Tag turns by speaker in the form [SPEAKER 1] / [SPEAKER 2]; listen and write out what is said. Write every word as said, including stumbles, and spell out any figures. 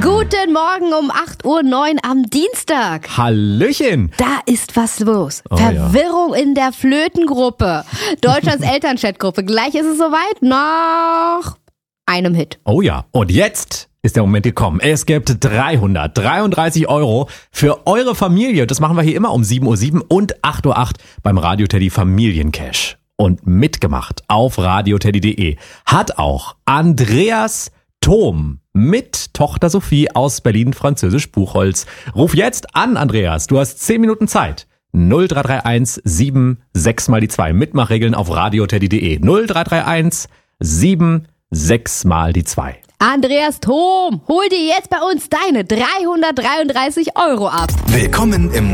[SPEAKER 1] Guten Morgen um acht Uhr neun am Dienstag.
[SPEAKER 2] Hallöchen.
[SPEAKER 1] Da ist was los.
[SPEAKER 2] Oh,
[SPEAKER 1] Verwirrung ja. in der Flötengruppe. Deutschlands Elternchatgruppe. Gleich ist es soweit. Nach einem Hit.
[SPEAKER 2] Oh ja. Und jetzt ist der Moment gekommen. Es gibt dreihundertdreiunddreißig Euro für eure Familie. Das machen wir hier immer um sieben Uhr sieben und acht Uhr acht beim Radio Teddy Familiencash. Und mitgemacht auf radioteddy punkt de hat auch Andreas Thom mit Tochter Sophie aus Berlin, Französisch Buchholz. Ruf jetzt an, Andreas. Du hast zehn Minuten Zeit. null drei drei eins sieben sechs mal die zwei. Mitmachregeln auf radioteddy punkt de. null drei drei eins sieben sechs mal die zwei.
[SPEAKER 1] Andreas Thom, hol dir jetzt bei uns deine dreihundertdreiunddreißig Euro ab.
[SPEAKER 3] Willkommen im